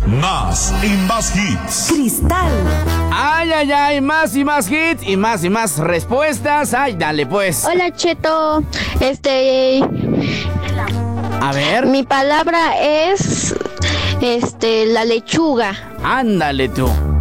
Más y más hits. Cristal. Ay, ay, ay, más y más hits y más respuestas. Ay, dale pues. Hola, Cheto. A ver. Mi palabra es la lechuga. Ándale tú.